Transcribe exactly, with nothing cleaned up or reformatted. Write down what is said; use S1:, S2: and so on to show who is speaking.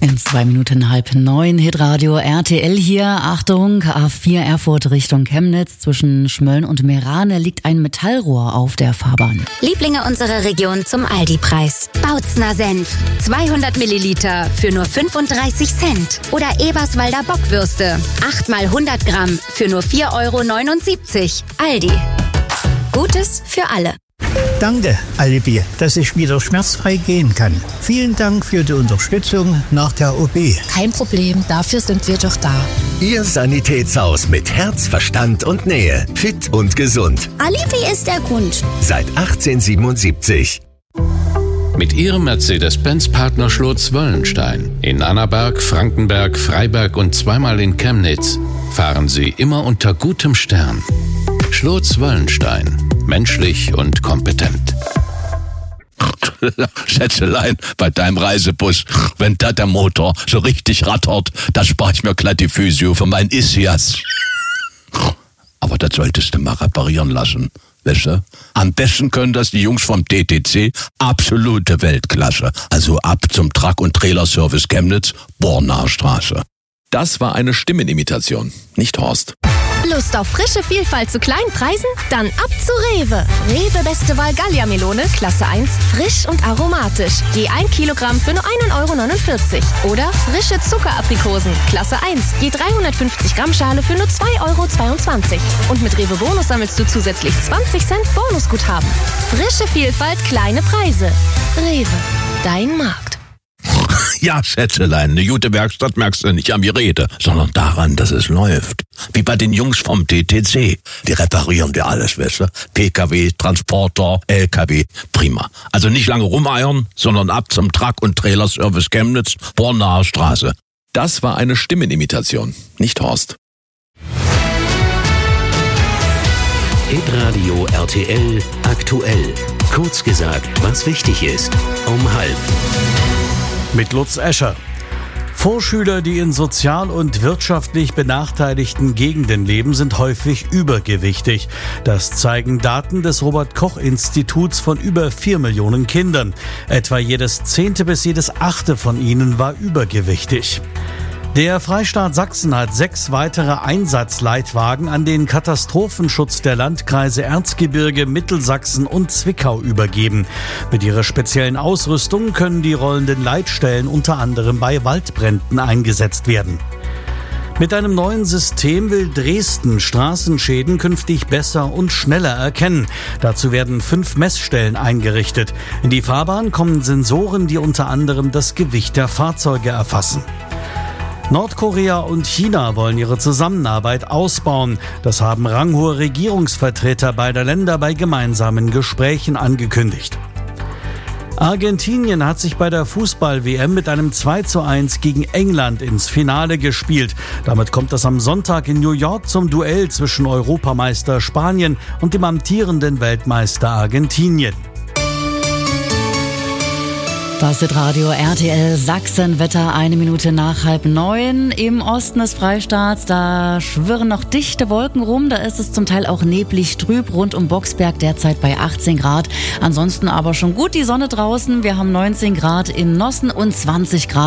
S1: In zwei Minuten halb neun, Hitradio R T L hier. Achtung, A vier Erfurt Richtung Chemnitz. Zwischen Schmölln und Meerane liegt ein Metallrohr auf der Fahrbahn.
S2: Lieblinge unserer Region zum Aldi-Preis. Bautzner Senf. zweihundert Milliliter für nur fünfunddreißig Cent. Oder Eberswalder Bockwürste. acht mal hundert Gramm für nur vier Euro neunundsiebzig. Aldi. Gutes für alle.
S3: Danke, Alibi, dass ich wieder schmerzfrei gehen kann. Vielen Dank für die Unterstützung nach der O P.
S4: Kein Problem, dafür sind wir doch da.
S5: Ihr Sanitätshaus mit Herz, Verstand und Nähe. Fit und gesund.
S6: Alibi ist der Grund.
S5: Seit achtzehnhundertsiebenundsiebzig.
S7: Mit ihrem Mercedes-Benz-Partner Schlotz-Wöllenstein in Annaberg, Frankenberg, Freiberg und zweimal in Chemnitz fahren Sie immer unter gutem Stern. Schlotz-Wöllenstein. Menschlich und kompetent.
S8: Schätzelein, bei deinem Reisebus, wenn da der Motor so richtig rattert, da spare ich mir glatt die Physio für mein Ischias. Aber das solltest du mal reparieren lassen, weißt du? Am besten können das die Jungs vom D T C, absolute Weltklasse. Also ab zum Truck- und Trailerservice Chemnitz, Bornaer Straße.
S9: Das war eine Stimmenimitation, nicht Horst.
S10: Lust auf frische Vielfalt zu kleinen Preisen? Dann ab zu Rewe. Rewe Beste Wahl Gallia-Melone, Klasse eins, frisch und aromatisch. Je ein Kilogramm für nur ein Euro neunundvierzig. Oder frische Zuckeraprikosen, Klasse eins, je dreihundertfünfzig Gramm Schale für nur zwei Euro zweiundzwanzig. Und mit Rewe Bonus sammelst du zusätzlich zwanzig Cent Bonusguthaben. Frische Vielfalt, kleine Preise. Rewe, dein Markt.
S8: Ja, Schätzelein, eine gute Werkstatt merkst du nicht an mir Rede, sondern daran, dass es läuft. Wie bei den Jungs vom D T C. Die reparieren dir alles, weißt du? P K W, Transporter, L K W, prima. Also nicht lange rumeiern, sondern ab zum Truck- und Trailerservice Chemnitz, Bornaer Straße.
S9: Das war eine Stimmenimitation, nicht Horst.
S11: Hitradio R T L aktuell. Kurz gesagt, was wichtig ist. Um halb.
S12: Mit Lutz Escher. Vorschüler, die in sozial und wirtschaftlich benachteiligten Gegenden leben, sind häufig übergewichtig. Das zeigen Daten des Robert-Koch-Instituts von über vier Millionen Kindern. Etwa jedes zehnte bis jedes achte von ihnen war übergewichtig. Der Freistaat Sachsen hat sechs weitere Einsatzleitwagen an den Katastrophenschutz der Landkreise Erzgebirge, Mittelsachsen und Zwickau übergeben. Mit ihrer speziellen Ausrüstung können die rollenden Leitstellen unter anderem bei Waldbränden eingesetzt werden. Mit einem neuen System will Dresden Straßenschäden künftig besser und schneller erkennen. Dazu werden fünf Messstellen eingerichtet. In die Fahrbahn kommen Sensoren, die unter anderem das Gewicht der Fahrzeuge erfassen. Nordkorea und China wollen ihre Zusammenarbeit ausbauen. Das haben ranghohe Regierungsvertreter beider Länder bei gemeinsamen Gesprächen angekündigt. Argentinien hat sich bei der Fußball-W M mit einem zwei zu eins gegen England ins Finale gespielt. Damit kommt es am Sonntag in New York zum Duell zwischen Europameister Spanien und dem amtierenden Weltmeister Argentinien.
S1: Das ist Radio R T L Sachsenwetter, eine Minute nach halb neun. Im Osten des Freistaats, da schwirren noch dichte Wolken rum. Da ist es zum Teil auch neblig trüb rund um Boxberg, derzeit bei achtzehn Grad. Ansonsten aber schon gut die Sonne draußen. Wir haben neunzehn Grad in Nossen und zwanzig Grad